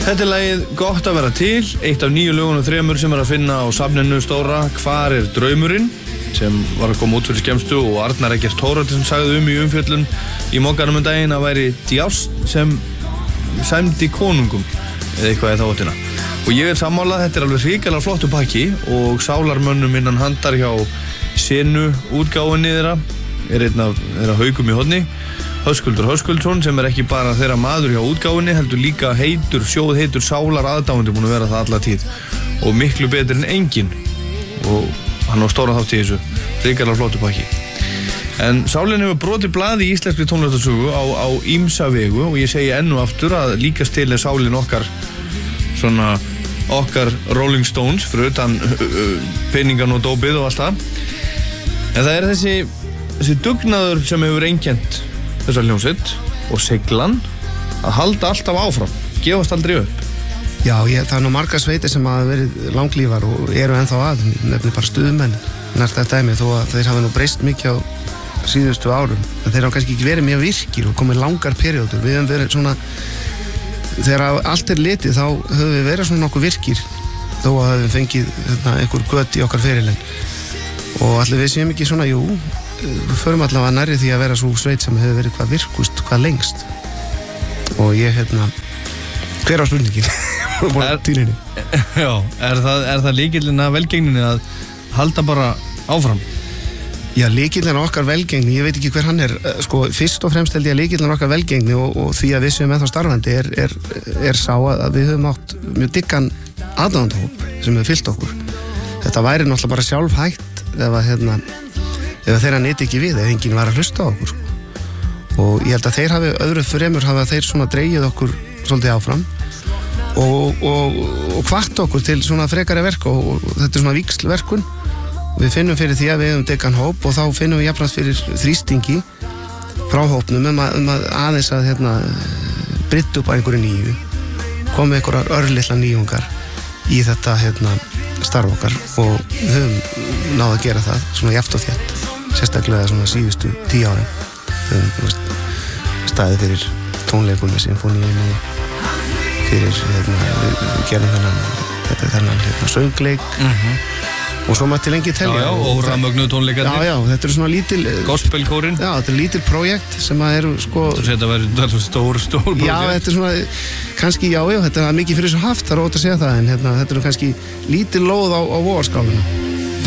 Þetta lagið Gott að vera til, eitt af 9 lögunum 3 sem að finna á safninu stóra Hvar draumurinn, sem var að koma út fyrir skemmstu og Arnar Eggert Thoroddsen sagði í umfjöllun í Mogganum daginn að væri djást sem sæmdi konungum eða eitthvað í þá áttina. Og ég sammála, þetta alveg hrikalega flottu pakki og sálarmönnum innan handar hjá Senu útgáfunni þeirra einn af þeirra Haukum í horni. Höskuldur Höskuldsson sem ekki bara þeirra maður hjá útgáfunni heldur líka sjóðheitur sálar aðdáandi búin að vera það alla tíð og miklu betur en enginn og hann á stóran þátt í þessu hrikalega flottu pakki. En sálin hefur brotið blað í íslenskri tónlistarsögu á ýmsa vegu og ég segi enn og aftur að líkast til sálin okkar Rolling Stones fyrir utan peningan og dópið og allt það. En það þessi dugnaður sem hefur einkennt þessar hljómsveit og seglan að halda alltaf áfram, gefast aldrei upp. Já, það nú margar sveitir sem hafa verið langlífar og eru ennþá nefnir bara stuðmenn nært þetta dæmi þó að þeir hafa nú breyst mikið á síðustu árum en þeir hafa kannski ekki verið mjög virkir og komið langar periódur. Við höfum verið svona þegar allt litið þá höfum við verið svona nokkuð virkir þó að höfum fengið einhver gött í okkar ferilinn og allir við séum ekki svona, við förum allavega nærri því að vera svo sveit sem hefur verið hvað virkust, hvað lengst og ég, hver á spurningin? Já, er það lykillinn að velgengninni að halda bara áfram? Já, lykillinn að okkar velgengni, ég veit ekki hver hann sko, fyrst og fremst held ég að lykillinn að okkar velgengni og því að við séum ennþá starfandi er sá að við höfum átt mjög diggan aðdáendahóp sem hefur fyllt okkur. Þetta væri náttúrulega bara sjálfhætt ef þeirra nyti ekki við, ef enginn var að hlusta á okkur sko. Og ég held að þeir hafi öðru fremur hafa þeir svona dreigið okkur svolítið áfram og hvart okkur til svona frekari verk og þetta svona víxlverkun. Við finnum fyrir því að við hefum degan hóp og þá finnum við jafnast fyrir þrýstingi frá hópnum að aðeins að brytta upp á einhverju nýju, komið einhverjar örlitla nýjungar í þetta starf okkar og við höfum náð að gera það svona jafnt og þétt, sérstaklega svona síðustu 10 árin. Við höfum staðið fyrir tónleikum með sinfóníunni, fyrir við gerum þennan söngleik og svo mætti lengi telja. Já, og rafmögnuð tónleikarnir. Já, þetta svona lítil gospelkórinn. Já, þetta lítil projekt sem eru sko. Þetta verður stór projekt. Já, þetta svona kannski þetta mikið fyrir þessu haft, það ótt að segja það en þetta kannski lítil lóð á vogarskáluna.